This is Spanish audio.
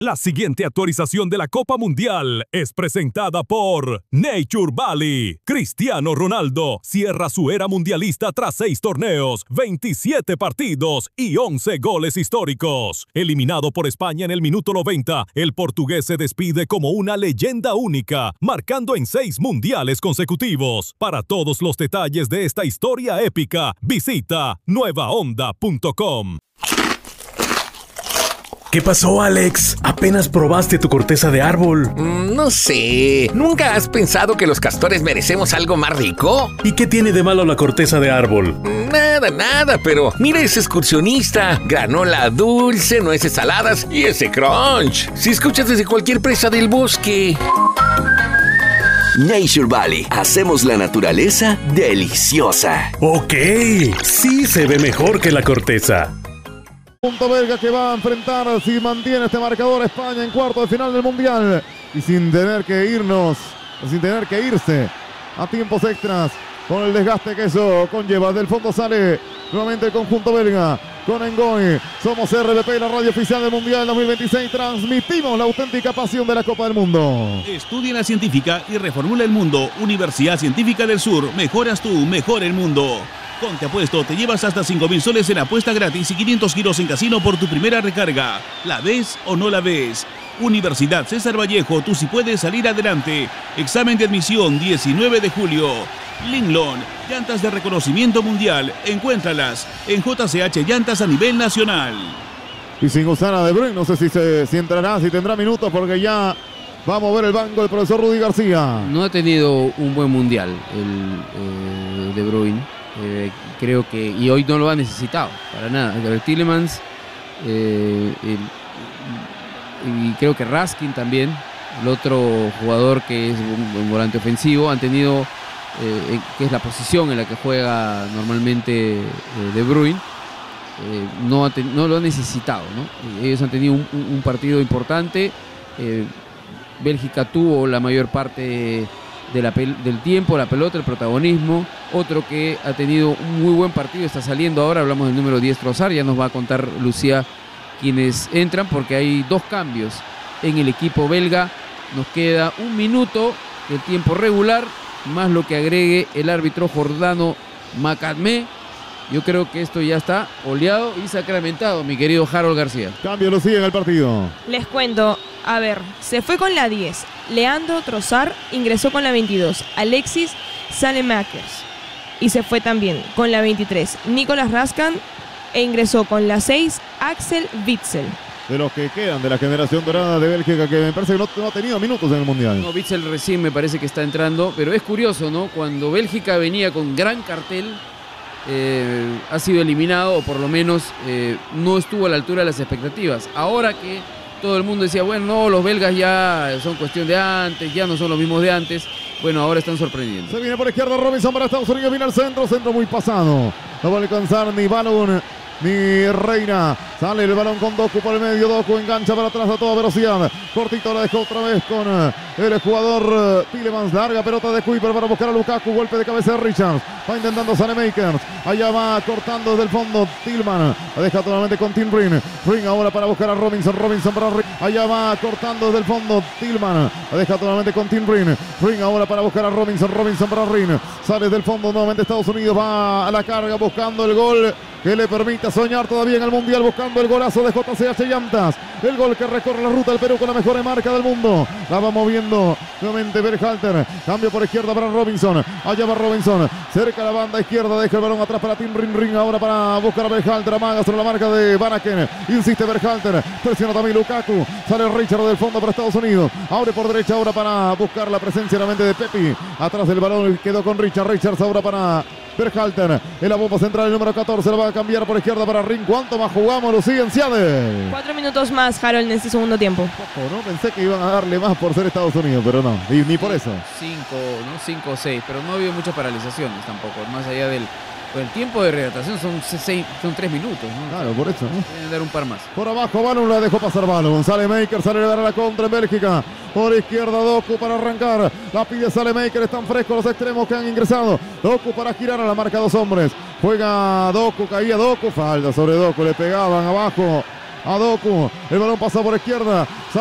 La siguiente actualización de la Copa Mundial es presentada por Nature Valley. Cristiano Ronaldo cierra su era mundialista tras 6 torneos, 27 partidos y 11 goles históricos. Eliminado por España en el minuto 90, el portugués se despide como una leyenda única, marcando en 6 mundiales consecutivos. Para todos los detalles de esta historia épica, visita nuevaonda.com. ¿Qué pasó, Alex? ¿Apenas probaste tu corteza de árbol? No sé. ¿Nunca has pensado que los castores merecemos algo más rico? ¿Y qué tiene de malo la corteza de árbol? Nada, pero mira ese excursionista. Granola dulce, nueces saladas y ese crunch. Si escuchas desde cualquier presa del bosque. Nature Valley. Hacemos la naturaleza deliciosa. Ok, sí se ve mejor que la corteza. Punto belga que va a enfrentar, si mantiene este marcador, España en cuarto de final del Mundial. Y sin tener que irnos, sin tener que irse a tiempos extras, con el desgaste que eso conlleva. Del fondo sale nuevamente el conjunto belga con Ngoy. Somos RBP, la radio oficial del Mundial 2026. Transmitimos la auténtica pasión de la Copa del Mundo. Estudia la científica y reformula el mundo. Universidad Científica del Sur. Mejoras tú, mejor el mundo. Con Te Apuesto te llevas hasta 5.000 soles en apuesta gratis y 500 giros en casino por tu primera recarga. ¿La ves o no la ves? Universidad César Vallejo, tú sí puedes salir adelante. Examen de admisión 19 de julio. Linglong, llantas de reconocimiento mundial. Encuéntralas en JCH Llantas a nivel nacional. Y sin Usana De Bruyne, no sé si entrará, si tendrá minutos, porque ya va a mover el banco el profesor Rudy García. No ha tenido un buen mundial el De Bruyne. Creo que, y hoy no lo ha necesitado para nada. El Tielemans y creo que Raskin también, el otro jugador que es un volante ofensivo, han tenido que es la posición en la que juega normalmente De Bruyne, no lo han necesitado, ¿no? Ellos han tenido un partido importante. Bélgica tuvo la mayor parte del tiempo, la pelota, el protagonismo. Otro que ha tenido un muy buen partido, está saliendo ahora, hablamos del número 10 Trossard, ya nos va a contar Lucía quienes entran, porque hay 2 cambios en el equipo belga. Nos queda 1 minuto del tiempo regular, más lo que agregue el árbitro Jordano Macadmé. Yo creo que esto ya está oleado y sacramentado, mi querido Harold García. Cambio, Lucía, en el partido. Les cuento, a ver, se fue con la 10. Leandro Trossard ingresó con la 22. Alexis Saelemaekers. Y se fue también con la 23. Nicolas Raskin e ingresó con la 6. Axel Witsel. De los que quedan de la generación dorada de Bélgica, que me parece que no ha tenido minutos en el Mundial. No, Witsel recién me parece que está entrando, pero es curioso, ¿no? Cuando Bélgica venía con gran cartel, ha sido eliminado, o por lo menos no estuvo a la altura de las expectativas. Ahora que todo el mundo decía, bueno, no, los belgas ya son cuestión de antes, ya no son los mismos de antes, bueno, ahora están sorprendiendo. Se viene por izquierda Robinson para Estados Unidos, viene al centro muy pasado. No va a alcanzar ni Balogun ni Reina. Sale el balón con Doku por el medio. Doku engancha para atrás a toda velocidad. Cortito la dejó otra vez con el jugador Tielemans. Larga pelota de Kuiper para buscar a Lukaku. Golpe de cabeza de Richards. Va intentando Saelemaekers. Allá va cortando desde el fondo Tillman. La deja totalmente con Tim Ring. Ring ahora para buscar a Robinson. Robinson para Ring. Allá va cortando desde el fondo Tillman. La deja totalmente con Tim Ring. Ring ahora para buscar a Robinson. Robinson para Ring. Sale del fondo nuevamente Estados Unidos. Va a la carga buscando el gol que le permita soñar todavía en el Mundial, buscando el golazo de JCH Llantas. El gol que recorre la ruta del Perú con la mejor marca del mundo. La va moviendo nuevamente Berhalter. Cambio por izquierda para Robinson. Allá va Robinson. Cerca la banda izquierda. Deja el balón atrás para Tim Ring. Ahora para buscar a Berhalter. Amaga sobre la marca de Vanaken. Insiste Berhalter. Presiona también Lukaku. Sale Richard del fondo para Estados Unidos. Abre por derecha ahora para buscar la presencia nuevamente de Pepi. Atrás del balón quedó con Richard. Richards ahora para Berhalter. En la bomba central el número 14. La va a cambiar por izquierda para Ring. ¿Cuánto más jugamos, Lucía Enciade? 4 minutos más, Harold, en este segundo tiempo. No pensé que iban a darle más por ser Estados Unidos, pero no, ni por eso. 5 o 6, pero no ha habido muchas paralizaciones tampoco, más allá del tiempo de readaptación son 3 minutos, ¿no? Claro, por eso, ¿no? Deben dar un par más. Por abajo Balogun, la dejó pasar Balogun. Saelemaekers, sale a dar a la contra en Bélgica. Por izquierda Doku para arrancar. La pide Saelemaekers, están frescos los extremos que han ingresado. Doku para girar a la marca 2 hombres. Juega Doku, caía Doku, falta sobre Doku, le pegaban abajo a Doku. El balón pasa por izquierda.